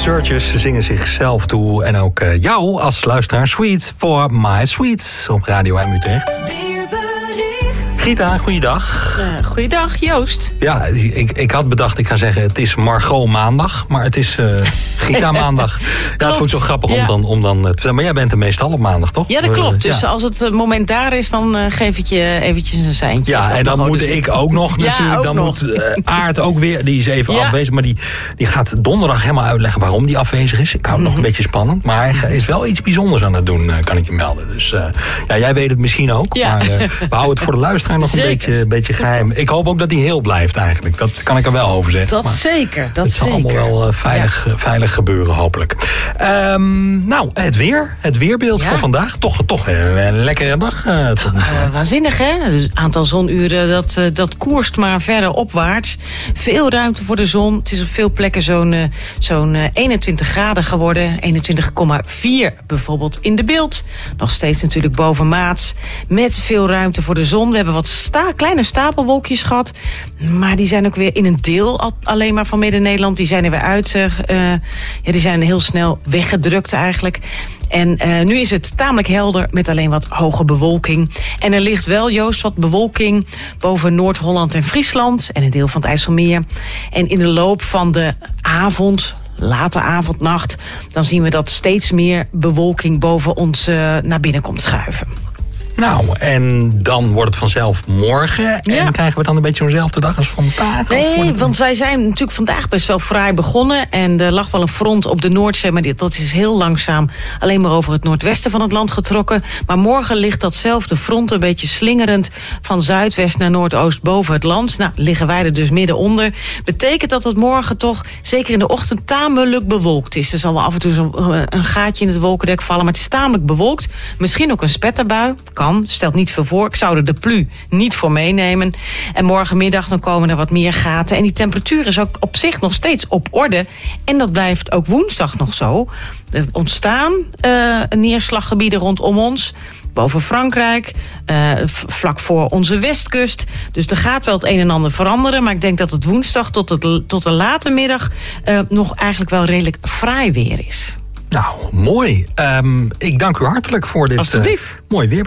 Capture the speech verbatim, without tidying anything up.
Searchers zingen zichzelf toe en ook uh, jou als luisteraar. Sweet for my sweets op Radio M Utrecht. Gita, goeiedag. Uh, goeiedag, Joost. Ja, ik, ik had bedacht, ik ga zeggen, het is Margot maandag, maar het is uh, Gita maandag. Ja, het voelt zo grappig ja. om dan, om dan te vertellen. Maar jij bent er meestal op maandag, toch? Ja, dat klopt. Uh, dus ja. als het moment daar is, dan uh, geef ik je eventjes een seintje. Ja, en dan moet ik ook nog natuurlijk. Ja, ook dan nog. moet uh, Aart ook weer, die is even ja. afwezig, maar die, die gaat donderdag helemaal uitleggen waarom die afwezig is. Ik hou het nog een beetje spannend, maar hij is wel iets bijzonders aan het doen, kan ik je melden. Dus uh, ja, jij weet het misschien ook, ja. maar uh, we houden het voor de luisteraar nog zeker. een beetje, beetje geheim. Ik hoop ook dat hij heel blijft eigenlijk. Dat kan ik er wel over zeggen. Dat maar zeker, dat het zal zeker. allemaal wel uh, veilig, ja. veilig gebeuren, hopelijk. Um, nou, het weer. Het weerbeeld ja. voor vandaag. Toch, toch een lekkere dag. Uh, tot nu toe. Uh, waanzinnig, hè? Het aantal zonuren, dat, uh, dat koerst maar verder opwaarts. Veel ruimte voor de zon. Het is op veel plekken zo'n, uh, zo'n uh, eenentwintig graden geworden. eenentwintig komma vier bijvoorbeeld in de Beeld. Nog steeds natuurlijk boven maats. Met veel ruimte voor de zon. We hebben wat sta- kleine stapelwolkjes gehad. Maar die zijn ook weer in een deel al, alleen maar van Midden-Nederland. Die zijn er weer uit. Uh, ja, die zijn heel snel weggedrukt eigenlijk. En uh, nu is het tamelijk helder met alleen wat hoge bewolking. En er ligt wel, Joost, wat bewolking boven Noord-Holland en Friesland. En een deel van het IJsselmeer. En in de loop van de avond, late avond, nacht, dan zien we dat steeds meer bewolking boven ons uh, naar binnen komt schuiven. Nou, en dan wordt het vanzelf morgen. En ja. krijgen we dan een beetje zo'nzelfde dag als vandaag? Nee, want wij zijn natuurlijk vandaag best wel fraai begonnen. En er lag wel een front op de Noordzee, maar dat is heel langzaam alleen maar over het noordwesten van het land getrokken. Maar morgen ligt datzelfde front een beetje slingerend van zuidwest naar noordoost boven het land. Nou, liggen wij er dus midden onder. Betekent dat het morgen toch, zeker in de ochtend, tamelijk bewolkt is. Er zal wel af en toe zo'n een gaatje in het wolkendek vallen, maar het is tamelijk bewolkt. Misschien ook een spetterbui, kan. Stelt niet veel voor. Ik zou er de plu niet voor meenemen. En morgenmiddag dan komen er wat meer gaten. En die temperatuur is ook op zich nog steeds op orde. En dat blijft ook woensdag nog zo. Er ontstaan uh, neerslaggebieden rondom ons. Boven Frankrijk, uh, vlak voor onze westkust. Dus er gaat wel het een en ander veranderen. Maar ik denk dat het woensdag tot, het, tot de late middag uh, nog eigenlijk wel redelijk fraai weer is. Nou, mooi. Um, ik dank u hartelijk voor dit uh, mooi weerbericht.